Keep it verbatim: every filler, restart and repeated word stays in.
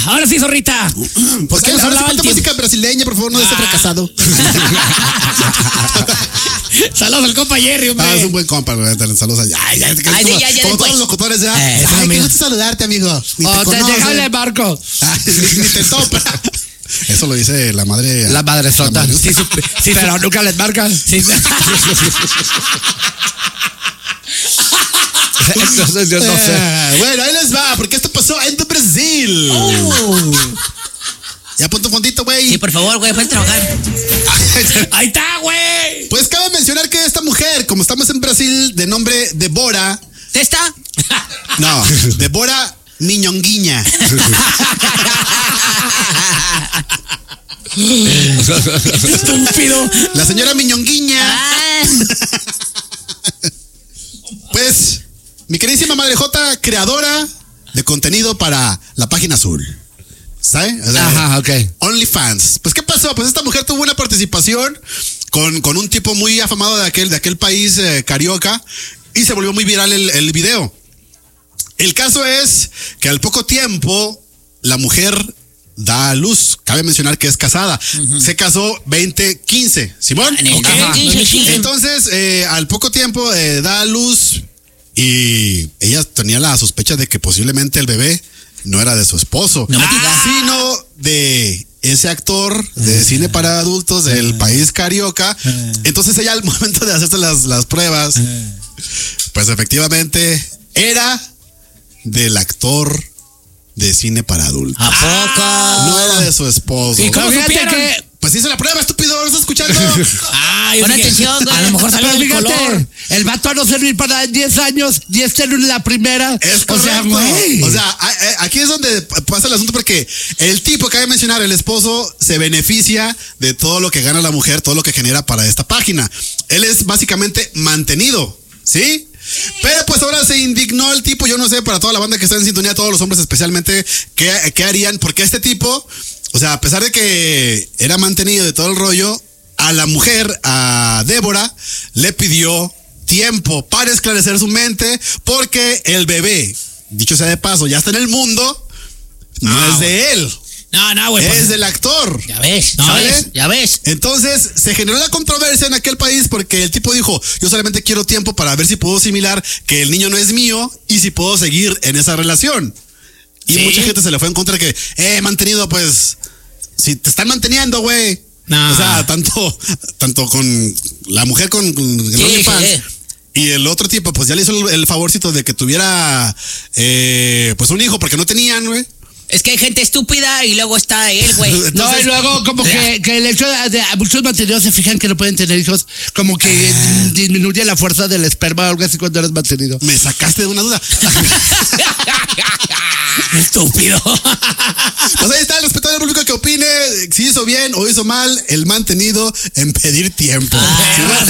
ahora sí, zorrita. ¿Por qué? Ahora sí falta música brasileña, por favor, no de este fracasado. Saludos al compa Jerry, hombre. Ah, es un buen compa, saludos allá. Ay, ya, Ay, como, sí, ya, ya como después. todos los locutores ya. Eh, Ay, qué gusto saludarte, amigo. Ni Oh, te te conoce. déjale, Marco. Ay, ni, ni te topa. Eso lo dice la madre. La madre sota. madre- Sí, supe- sí, pero nunca les marca. Sí. Entonces yo no sé. Eh, bueno, ahí les va, porque esto pasó en Brasil. Oh. Ya ponte un fondito, güey. Sí, por favor, güey, puedes trabajar. Ahí está, güey. Pues cabe mencionar que esta mujer, como estamos en Brasil, de nombre Débora. ¿Testa? No, Débora Miñonguiña. Estúpido. La señora Miñonguiña. Ah. Pues, mi queridísima Madre Jota, creadora de contenido para la página azul. ¿Sabes? O sea, Ajá, ok. OnlyFans. Pues, ¿qué pasó? Pues esta mujer tuvo una participación con, con un tipo muy afamado de aquel, de aquel país eh, carioca y se volvió muy viral el, el video. El caso es que al poco tiempo la mujer da a luz. Cabe mencionar que es casada. Uh-huh. Se casó veinte quince. ¿Simón? En el Okay. quince, sí. Entonces, eh, al poco tiempo eh, da a luz y ella tenía la sospecha de que posiblemente el bebé no era de su esposo, No me digas. sino de ese actor de cine para adultos del país carioca. Entonces ella al momento de hacerse las, las pruebas, pues efectivamente era del actor de cine para adultos. ¿A poco? No era de su esposo. ¿Y cómo Fíjate supieron? que- Pues hice la prueba, estúpido, ¿no estás escuchando? Ay, Pon dije, atención, güey. a lo mejor salió Pero del fíjate, color. el vato a no servir para diez años y este en la primera. Es o sea, correcto. güey. O sea, a- a- aquí es donde pasa el asunto porque el tipo, cabe mencionar, el esposo se beneficia de todo lo que gana la mujer, todo lo que genera para esta página. Él es básicamente mantenido, ¿sí? Pero pues ahora se indignó el tipo, yo no sé, para toda la banda que está en sintonía, todos los hombres especialmente, ¿qué, qué harían? Porque este tipo, o sea, a pesar de que era mantenido de todo el rollo, a la mujer, a Débora, le pidió tiempo para esclarecer su mente porque el bebé, dicho sea de paso, ya está en el mundo, no, No, es de él, No, no, güey. es pues, del actor. Ya ves, No, ya ¿sale? ves, ya ves. Entonces se generó la controversia en aquel país porque el tipo dijo, yo solamente quiero tiempo para ver si puedo asimilar que el niño no es mío y si puedo seguir en esa relación. Y Sí. mucha gente se le fue en contra de que, eh, mantenido, pues, si te están manteniendo, güey. No. O sea, tanto, tanto con la mujer con, con el Sí, OnlyFans. sí. Y el otro tipo, pues ya le hizo el, el favorcito de que tuviera, eh, pues un hijo porque no tenían, güey. Es que hay gente estúpida y luego está él, güey. No, Entonces- y luego como que, que el hecho de, de muchos mantenidos se fijan que no pueden tener hijos, como que Ah. disminuye la fuerza del esperma o algo así cuando eres mantenido. Me sacaste de una duda. estúpido. Pues ahí está el respeto del público que opine si hizo bien o hizo mal el mantenido en pedir tiempo. Ah. Si no,